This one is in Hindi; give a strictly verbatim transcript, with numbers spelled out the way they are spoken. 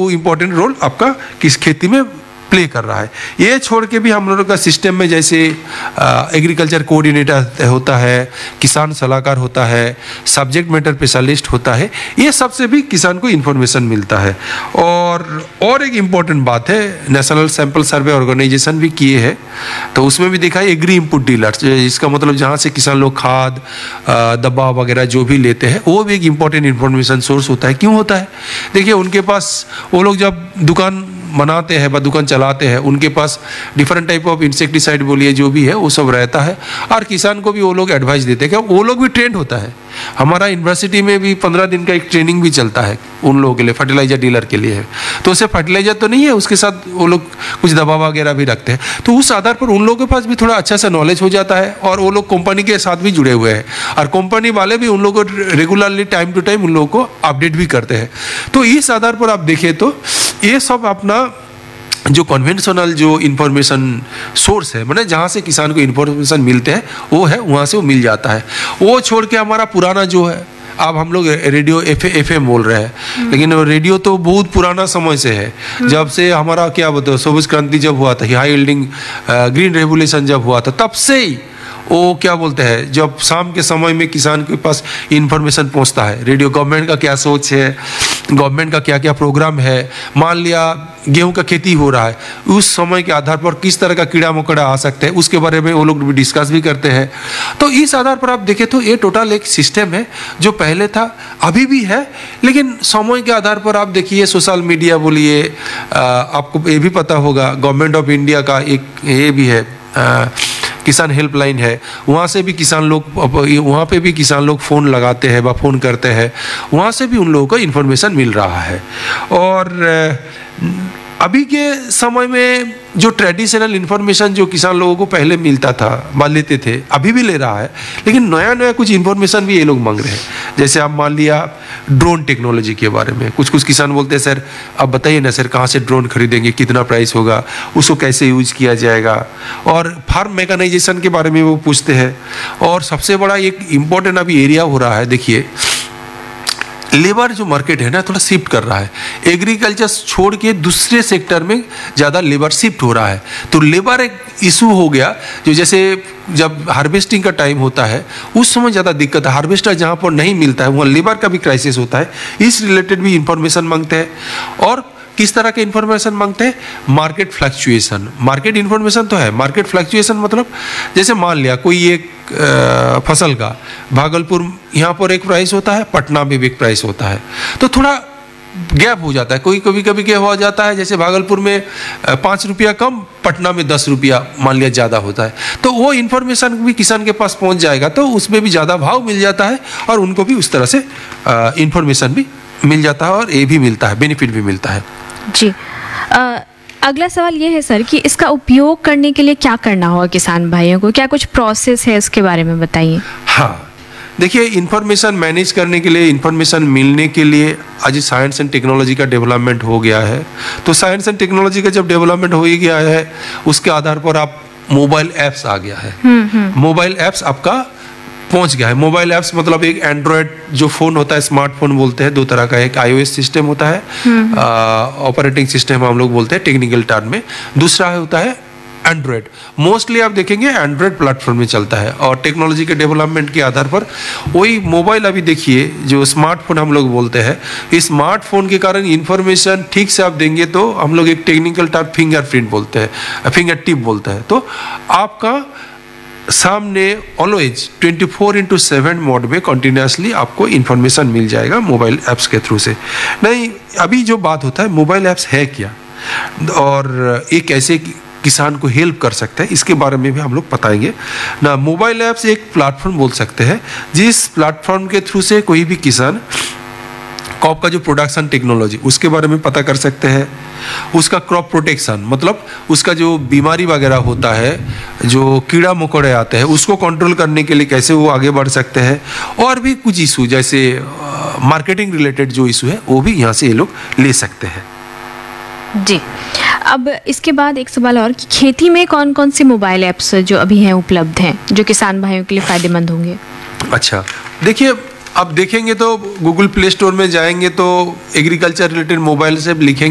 वो इम्पोर्टेंट रोल आपका किस खेती में प्ले कर रहा है। ये छोड़ के भी हम लोगों का सिस्टम में जैसे एग्रीकल्चर कोऑर्डिनेटर होता है, किसान सलाहकार होता है, सब्जेक्ट मैटर स्पेशलिस्ट होता है, ये सबसे भी किसान को इन्फॉर्मेशन मिलता है। और और एक इम्पॉर्टेंट बात है, नेशनल सैंपल सर्वे ऑर्गेनाइजेशन भी किए हैं, तो उसमें भी देखा है एग्री इनपुट डीलर्स, इसका मतलब जहाँ से किसान लोग खाद दवा वगैरह जो भी लेते हैं, वो भी एक इम्पॉर्टेंट इन्फॉर्मेशन सोर्स होता है। क्यों होता है? देखिए, उनके पास वो लोग जब दुकान बनाते हैं व दुकान चलाते हैं, उनके पास डिफरेंट टाइप ऑफ इंसेक्टिसाइड बोलिए जो भी है वो सब रहता है, और किसान को भी वो लोग एडवाइस देते हैं। क्या वो लोग भी ट्रेंड होता है? हमारा यूनिवर्सिटी में भी पंद्रह दिन का एक ट्रेनिंग भी चलता है उन लोगों के लिए, फर्टिलाइजर डीलर के लिए है। तो उसे फर्टिलाइजर तो नहीं है, उसके साथ वो लोग कुछ दवा वगैरह भी रखते हैं, तो उस आधार पर उन लोगों के पास भी थोड़ा अच्छा सा नॉलेज हो जाता है, और वो लोग कंपनी के साथ भी जुड़े हुए हैं, और कंपनी वाले भी उन लोगों को रेगुलरली टाइम टू टाइम उन लोगों को अपडेट भी करते हैं। तो इस आधार पर आप देखें तो ये सब अपना जो कन्वेंशनल जो इन्फॉर्मेशन सोर्स है, मतलब जहाँ से किसान को इन्फॉर्मेशन मिलते हैं, वो है, वहाँ से वो मिल जाता है। वो छोड़ के हमारा पुराना जो है, अब हम लोग रेडियो एफ एफ एम बोल रहे हैं, लेकिन रेडियो तो बहुत पुराना समय से है। जब से हमारा क्या बोलते हैं, सबुज क्रांति जब हुआ था, हाई यील्डिंग ग्रीन रेवोल्यूशन जब हुआ था, तब से ही वो क्या बोलते हैं, जब शाम के समय में किसान के पास इंफॉर्मेशन पहुंचता है, रेडियो गवर्नमेंट का क्या सोच है, गवर्नमेंट का क्या क्या प्रोग्राम है, मान लिया गेहूं का खेती हो रहा है, उस समय के आधार पर किस तरह का कीड़ा मकोड़ा आ सकते हैं, उसके बारे में वो लोग भी डिस्कस भी करते हैं। तो इस आधार पर आप देखें तो ये टोटल एक सिस्टम है जो पहले था, अभी भी है, लेकिन समय के आधार पर आप देखिए सोशल मीडिया बोलिए, आपको ये भी पता होगा गवर्नमेंट ऑफ इंडिया का एक ये भी है आ, किसान हेल्पलाइन है, वहाँ से भी किसान लोग, वहाँ पे भी किसान लोग फ़ोन लगाते हैं व फ़ोन करते हैं, वहाँ से भी उन लोगों को इन्फॉर्मेशन मिल रहा है। और अभी के समय में जो ट्रेडिशनल इन्फॉर्मेशन जो किसान लोगों को पहले मिलता था, मान लेते थे, अभी भी ले रहा है, लेकिन नया नया कुछ इन्फॉर्मेशन भी ये लोग मांग रहे हैं। जैसे आप मान लिया ड्रोन टेक्नोलॉजी के बारे में, कुछ कुछ किसान बोलते हैं सर आप बताइए ना सर, कहाँ से ड्रोन खरीदेंगे, कितना प्राइस होगा, उसको कैसे यूज किया जाएगा, और फार्म मैकेनाइजेशन के बारे में वो पूछते हैं। और सबसे बड़ा एक इम्पोर्टेंट अभी एरिया हो रहा है, देखिए लेबर जो मार्केट है ना, थोड़ा शिफ्ट कर रहा है, एग्रीकल्चर छोड़ के दूसरे सेक्टर में ज़्यादा लेबर शिफ्ट हो रहा है। तो लेबर एक इशू हो गया, जो जैसे जब हार्वेस्टिंग का टाइम होता है उस समय ज़्यादा दिक्कत है, हार्वेस्टर जहाँ पर नहीं मिलता है वहाँ लेबर का भी क्राइसिस होता है, इस रिलेटेड भी इंफॉर्मेशन मांगते हैं। और किस तरह के इंफॉर्मेशन मांगते हैं? मार्केट फ्लक्चुएशन, मार्केट इंफॉर्मेशन तो है, मार्केट फ्लक्चुएशन मतलब जैसे मान लिया कोई एक फसल का भागलपुर यहाँ पर एक प्राइस होता है, पटना में भी एक प्राइस होता है, तो थोड़ा गैप हो जाता है। कोई कभी कभी क्या हो जाता है, जैसे भागलपुर में पाँच रुपया कम, पटना में दस रुपया मान लिया ज़्यादा होता है, तो वो इन्फॉर्मेशन भी किसान के पास पहुँच जाएगा, तो उसमें भी ज़्यादा भाव मिल जाता है, और उनको भी उस तरह से इन्फॉर्मेशन भी मिल जाता है, और ये भी मिलता है, बेनिफिट भी मिलता है। जी, आ, अगला सवाल ये है सर कि इसका उपयोग करने के लिए क्या करना होगा किसान भाइयों को, क्या कुछ प्रोसेस है, इसके बारे में बताइए। हाँ, देखिए इंफॉर्मेशन मैनेज करने के लिए, इंफॉर्मेशन मिलने के लिए आज साइंस एंड टेक्नोलॉजी का डेवलपमेंट हो गया है। तो साइंस एंड टेक्नोलॉजी का जब डेवलपमेंट हो ही गया है, उसके आधार पर आप मोबाइल ऐप्स आ गया है, मोबाइल ऐप्स आपका पहुंच गया है। मोबाइल ऐप्स मतलब एक एंड्रॉयड जो फ़ोन होता है, स्मार्टफोन बोलते हैं, दो तरह का, एक आईओएस सिस्टम होता है, ऑपरेटिंग सिस्टम हम लोग बोलते हैं टेक्निकल टर्म में, दूसरा होता है एंड्रॉयड। मोस्टली आप देखेंगे एंड्रॉयड प्लेटफॉर्म में चलता है, और टेक्नोलॉजी के डेवलपमेंट के आधार पर वही मोबाइल, अभी देखिए जो स्मार्टफोन हम लोग बोलते हैं, इस स्मार्टफोन के कारण इंफॉर्मेशन ठीक से आप देंगे तो हम लोग एक टेक्निकल टर्म फिंगरप्रिंट बोलते हैं, फिंगर टिप बोलते हैं, तो आपका सामने always twenty four into seven mode में कंटिन्यूसली आपको इन्फॉर्मेशन मिल जाएगा मोबाइल ऐप्स के थ्रू से। नहीं, अभी जो बात होता है मोबाइल ऐप्स है क्या, और ये कैसे किसान को हेल्प कर सकते हैं, इसके बारे में भी हम लोग बताएंगे ना। मोबाइल ऐप्स एक प्लेटफॉर्म बोल सकते हैं, जिस प्लेटफॉर्म के थ्रू से कोई भी किसान क्रॉप का जो प्रोडक्शन टेक्नोलॉजी उसके बारे में पता कर सकते हैं, उसका क्रॉप प्रोटेक्शन मतलब उसका जो बीमारी वगैरह होता है, जो कीड़ा मकोड़े आते हैं, उसको कंट्रोल करने के लिए कैसे वो आगे बढ़ सकते हैं, और भी कुछ इशू जैसे मार्केटिंग रिलेटेड जो इशू है वो भी यहाँ से ये लोग ले सकते हैं। जी, अब इसके बाद एक सवाल और कि खेती में कौन कौन सी मोबाइल ऐप्स जो अभी हैं उपलब्ध हैं जो किसान भाइयों के लिए फ़ायदेमंद होंगे? अच्छा, देखिए अब देखेंगे तो गूगल प्ले स्टोर में जाएंगे तो एग्रीकल्चर रिलेटेड मोबाइल से लिखेंगे